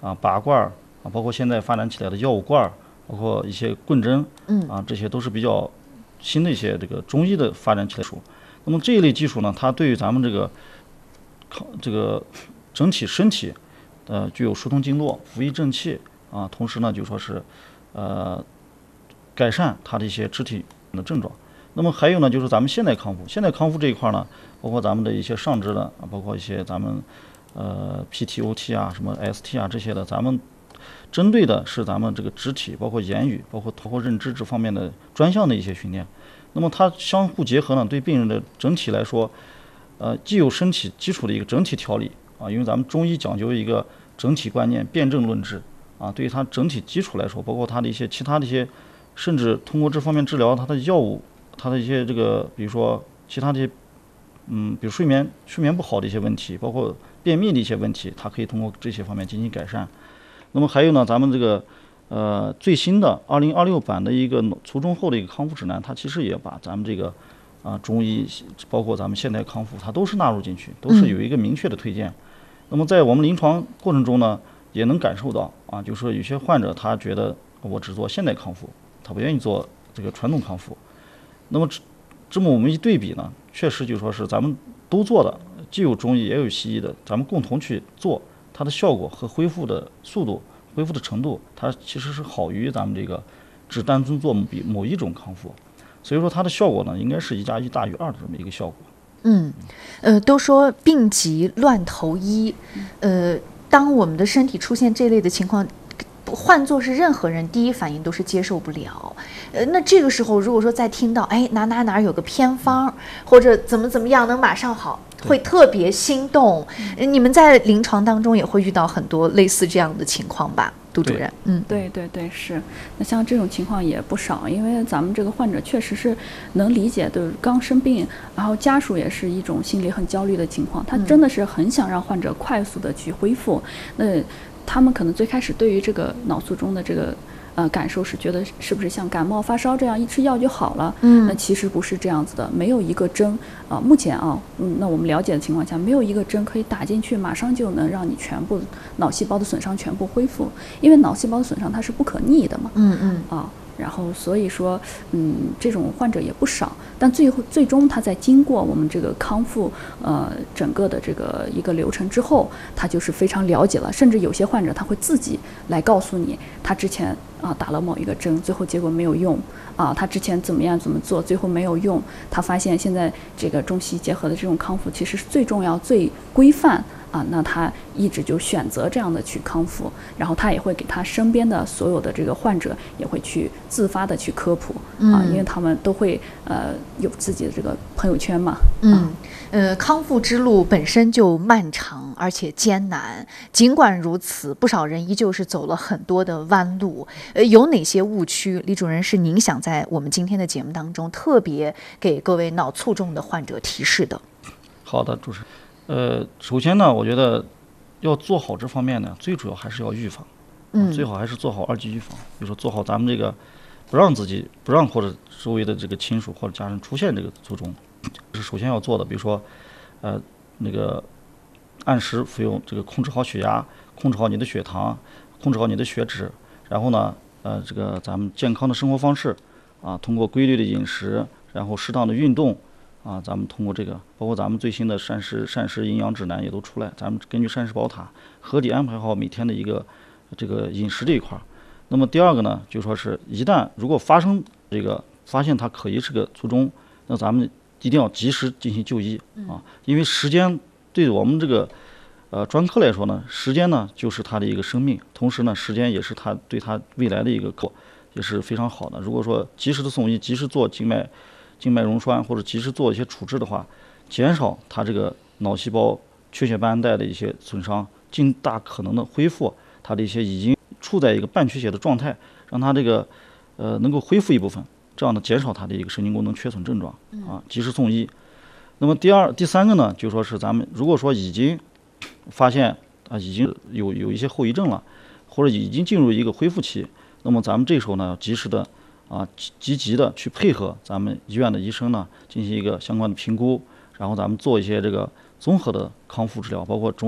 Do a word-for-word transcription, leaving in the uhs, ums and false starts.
啊拔罐儿啊，包括现在发展起来的药物罐儿，包括一些棍针， 嗯啊，这些都是比较新的一些这个中医的发展起来的技术。那么这一类技术呢，它对于咱们这个抗这个整体身体呃具有疏通经络、扶益正气啊，同时呢就说是呃改善它的一些肢体的症状。那么还有呢，就是咱们现代康复，现代康复这一块呢，包括咱们的一些上肢的啊，包括一些咱们呃 P T O T 啊、什么 S T 啊这些的，咱们针对的是咱们这个肢体，包括言语，包括包括认知这方面的专项的一些训练。那么它相互结合呢，对病人的整体来说，呃，既有身体基础的一个整体调理啊，因为咱们中医讲究一个整体观念、辨证论治啊，对于它整体基础来说，包括它的一些其他的一些，甚至通过这方面治疗它的药物。它的一些这个，比如说其他的一些，嗯，比如睡眠睡眠不好的一些问题，包括便秘的一些问题，它可以通过这些方面进行改善。那么还有呢，咱们这个呃最新的二零二六版的一个卒中后的一个康复指南，它其实也把咱们这个啊、呃、中医，包括咱们现代康复，它都是纳入进去，都是有一个明确的推荐。嗯、那么在我们临床过程中呢，也能感受到啊，就是说有些患者他觉得我只做现代康复，他不愿意做这个传统康复。那么这么我们一对比呢，确实就说是咱们都做的，既有中医也有西医的，咱们共同去做，它的效果和恢复的速度、恢复的程度，它其实是好于咱们这个只单纯做某某一种康复。所以说它的效果呢，应该是一加一大于二的这么一个效果。 嗯，呃，都说病急乱投医，呃，当我们的身体出现这类的情况，换作是任何人，第一反应都是接受不了。呃，那这个时候如果说再听到，哎，哪哪哪有个偏方，或者怎么怎么样能马上好，会特别心动。你们在临床当中也会遇到很多类似这样的情况吧，杜主任？嗯， 对对对，是。那像这种情况也不少，因为咱们这个患者确实是能理解的，刚生病，然后家属也是一种心里很焦虑的情况，他真的是很想让患者快速的去恢复。嗯、那他们可能最开始对于这个脑卒中的这个呃感受是觉得是不是像感冒发烧这样一吃药就好了？嗯，那其实不是这样子的，没有一个针啊、呃，目前啊，嗯，那我们了解的情况下，没有一个针可以打进去，马上就能让你全部脑细胞的损伤全部恢复，因为脑细胞的损伤它是不可逆的嘛。 嗯嗯啊。然后所以说，嗯，这种患者也不少，但最后最终他在经过我们这个康复，呃，整个的这个一个流程之后，他就是非常了解了，甚至有些患者他会自己来告诉你，他之前啊打了某一个针，最后结果没有用，啊，他之前怎么样怎么做，最后没有用，他发现现在这个中西结合的这种康复其实是最重要、最规范。啊，那他一直就选择这样的去康复，然后他也会给他身边的所有的这个患者也会去自发的去科普、嗯、啊，因为他们都会呃有自己的这个朋友圈嘛。 嗯、啊、呃，康复之路本身就漫长而且艰难，尽管如此，不少人依旧是走了很多的弯路。呃，有哪些误区，李主任是您想在我们今天的节目当中特别给各位脑卒中的患者提示的？ 好的，主持人。呃，首先呢，我觉得要做好这方面呢，最主要还是要预防，嗯，最好还是做好二级预防，比如说做好咱们这个不让自己不让或者周围的这个亲属或者家人出现这个卒中，这是首先要做的。比如说，呃，那个按时服用这个控制好血压，控制好你的血糖，控制好你的血脂，然后呢，呃，这个咱们健康的生活方式啊，通过规律的饮食，然后适当的运动。啊，咱们通过这个，包括咱们最新的膳食膳食营养指南也都出来，咱们根据膳食宝塔合理安排好每天的一个这个饮食这一块。那么第二个呢，就说是一旦如果发生这个发现它可疑是个卒中，那咱们一定要及时进行就医啊，因为时间对我们这个呃专科来说呢，时间呢就是他的一个生命，同时呢，时间也是他对他未来的一个也是非常好的。如果说及时的送医，及时做静脉。静脉溶栓或者及时做一些处置的话，减少它这个脑细胞缺血斑带的一些损伤，尽大可能的恢复它的一些已经处在一个半缺血的状态，让它这个呃能够恢复一部分，这样的减少它的一个神经功能缺损症状啊，及时送医。那么第二、第三个呢，就说是咱们如果说已经发现啊已经有有一些后遗症了，或者已经进入一个恢复期，那么咱们这时候呢要及时的。啊，积极的去配合咱们医院的医生呢，进行一个相关的评估，然后咱们做一些这个综合的康复治疗，包括中。